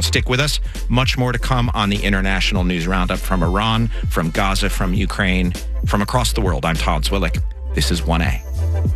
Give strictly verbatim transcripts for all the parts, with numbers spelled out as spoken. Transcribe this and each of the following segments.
Stick with us. Much more to come on the International News Roundup from Iran, from Gaza, from Ukraine, from across the world. I'm Todd Zwillich. This is one A.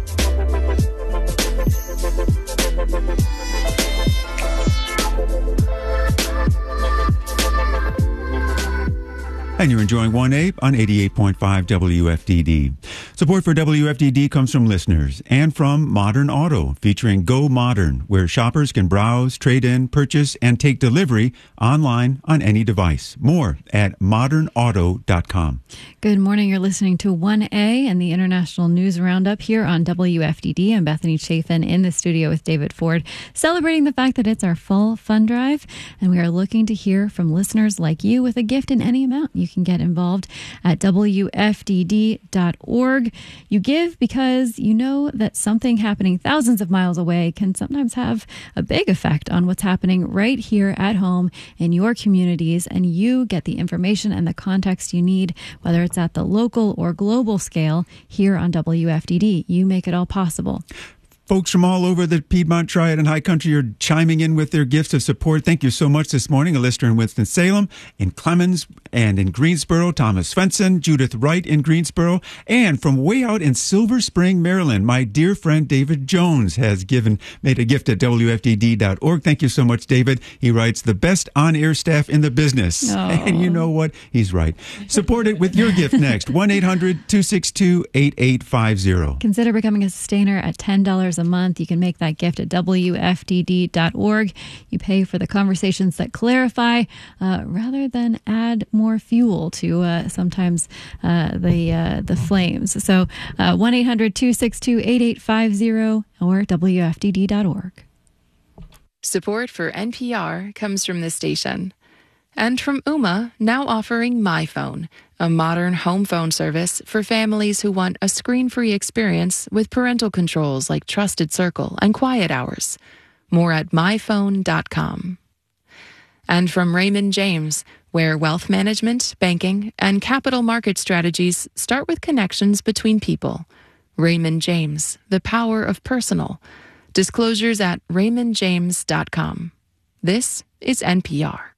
And you're enjoying one A on eighty-eight point five W F D D. Support for W F D D comes from listeners and from Modern Auto, featuring Go Modern, where shoppers can browse, trade in, purchase, and take delivery online on any device. More at modern auto dot com. Good morning. You're listening to one A and the International News Roundup here on W F D D. I'm Bethany Chafin in the studio with David Ford, celebrating the fact that it's our fall fund drive, and we are looking to hear from listeners like you with a gift in any amount. You can get involved at W F D D dot org. You give because you know that something happening thousands of miles away can sometimes have a big effect on what's happening right here at home in your communities, and you get the information and the context you need, whether it's at the local or global scale here on W F D D. You make it all possible. Folks from all over the Piedmont Triad and High Country are chiming in with their gifts of support. Thank you so much this morning. A listener in Winston-Salem, in Clemens, and in Greensboro, Thomas Svensson, Judith Wright in Greensboro, and from way out in Silver Spring, Maryland, my dear friend David Jones has given made a gift at W F D D dot org. Thank you so much, David. He writes, the best on-air staff in the business. Oh. And you know what? He's right. Support it with your gift next. one eight hundred two six two eight eight five zero. Consider becoming a sustainer at ten dollars a month. You can make that gift at W F D D dot org. You pay for the conversations that clarify uh, rather than add more fuel to uh, sometimes uh, the uh, the flames. So uh, one eight hundred two six two eight eight five zero or W F D D dot org. Support for N P R comes from this station. And from Ooma, now offering MyPhone, a modern home phone service for families who want a screen-free experience with parental controls like Trusted Circle and Quiet Hours. More at my phone dot com. And from Raymond James, where wealth management, banking, and capital market strategies start with connections between people. Raymond James, the power of personal. Disclosures at raymond james dot com. This is N P R.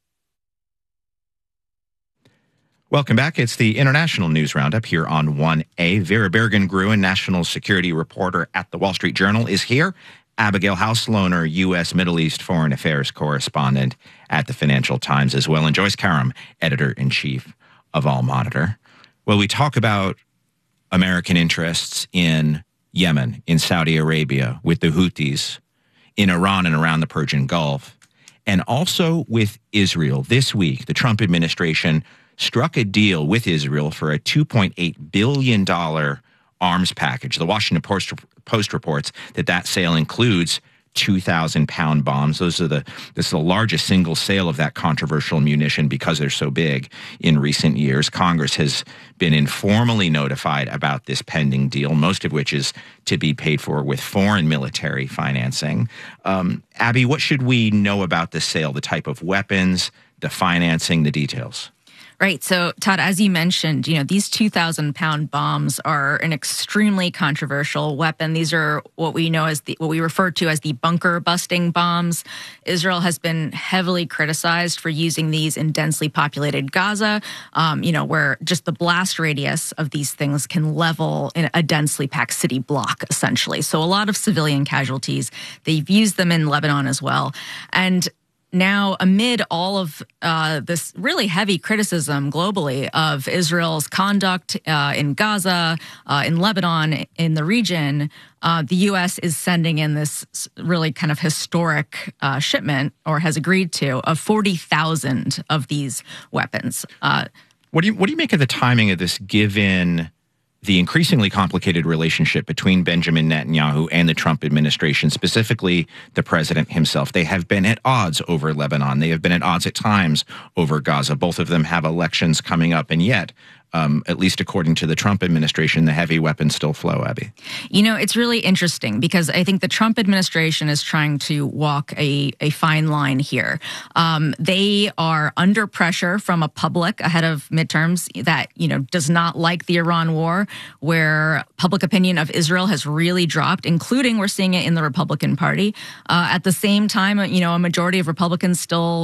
Welcome back. It's the International News Roundup here on one A. Vera Bergen-Gruen, national security reporter at The Wall Street Journal, is here. Abigail House-Lohner, U S Middle East Foreign Affairs correspondent at the Financial Times as well, and Joyce Karam, editor-in-chief of All Monitor. Well, we talk about American interests in Yemen, in Saudi Arabia, with the Houthis, in Iran and around the Persian Gulf, and also with Israel. This week, the Trump administration struck a deal with Israel for a two point eight billion dollars arms package. The Washington Post, Post reports that that sale includes two thousand pound bombs. Those are the this is the largest single sale of that controversial munition because they're so big in recent years. Congress has been informally notified about this pending deal, most of which is to be paid for with foreign military financing. Um, Abby, what should we know about this sale, the type of weapons, the financing, the details? Right. So, Todd, as you mentioned, you know, these two thousand pound bombs are an extremely controversial weapon. These are what we know as the, what we refer to as the bunker busting bombs. Israel has been heavily criticized for using these in densely populated Gaza, um, you know, where just the blast radius of these things can level in a densely packed city block, essentially. So a lot of civilian casualties. They've used them in Lebanon as well. And now, amid all of uh, this really heavy criticism globally of Israel's conduct uh, in Gaza, uh, in Lebanon, in the region, uh, the U S is sending in this really kind of historic uh, shipment, or has agreed to, of forty thousand of these weapons. Uh, what do you what do you make of the timing of this, given the increasingly complicated relationship between Benjamin Netanyahu and the Trump administration, specifically the president himself? They have been at odds over Lebanon. They have been at odds at times over Gaza. Both of them have elections coming up, and yet, um, at least according to the Trump administration, the heavy weapons still flow, Abby. You know, it's really interesting because I think the Trump administration is trying to walk a, a fine line here. Um, they are under pressure from a public ahead of midterms that, you know, does not like the Iran war, where public opinion of Israel has really dropped, including we're seeing it in the Republican Party. Uh, at the same time, you know, a majority of Republicans still